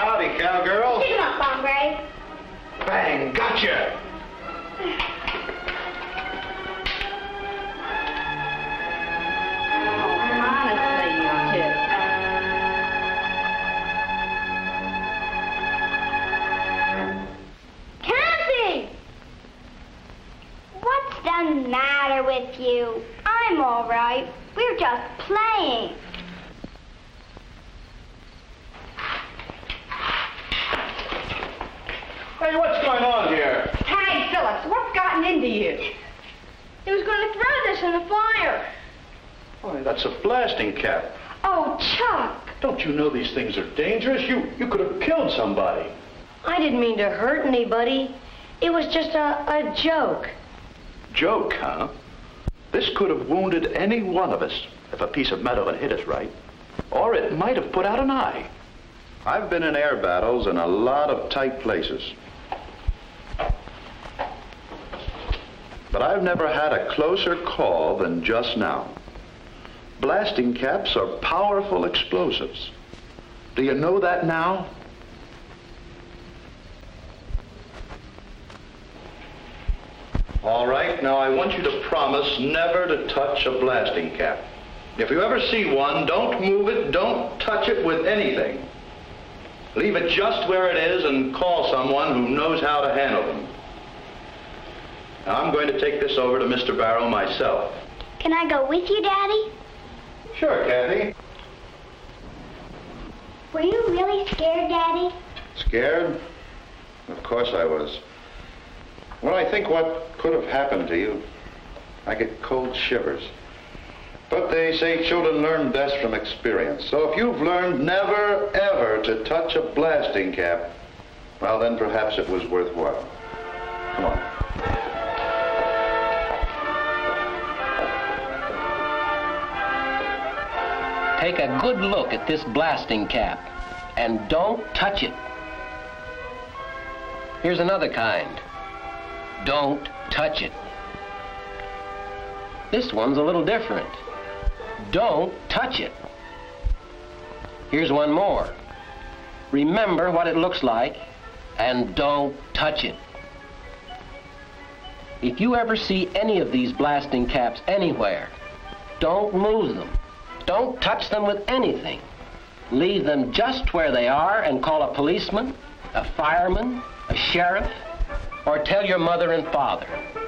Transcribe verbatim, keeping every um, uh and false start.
Howdy, cowgirl. Pick him up, hombre. Bang, gotcha. Honestly, you two. Kathy! What's the matter with you? I'm all right. We're just playing. Hey, what's going on here? Hey, Phillips, what's gotten into you? He was going to throw this in the fire. Why, that's a blasting cap. Oh, Chuck! Don't you know these things are dangerous? You you could have killed somebody. I didn't mean to hurt anybody. It was just a, a joke. Joke, huh? This could have wounded any one of us if a piece of metal had hit us right. Or it might have put out an eye. I've been in air battles in a lot of tight places. But I've never had a closer call than just now. Blasting caps are powerful explosives. Do you know that now? All right, now I want you to promise never to touch a blasting cap. If you ever see one, don't move it, don't touch it with anything. Leave it just where it is and call someone who knows how to handle them. Now, I'm going to take this over to Mister Barrow myself. Can I go with you, Daddy? Sure, Kathy. Were you really scared, Daddy? Scared? Of course I was. When I think what could have happened to you, I get cold shivers. But they say children learn best from experience. So if you've learned never, ever to touch a blasting cap, well, then perhaps it was worthwhile. Come on. Take a good look at this blasting cap and don't touch it. Here's another kind. Don't touch it. This one's a little different. Don't touch it. Here's one more. Remember what it looks like and don't touch it. If you ever see any of these blasting caps anywhere, don't move them. Don't touch them with anything. Leave them just where they are and call a policeman, a fireman, a sheriff, or tell your mother and father.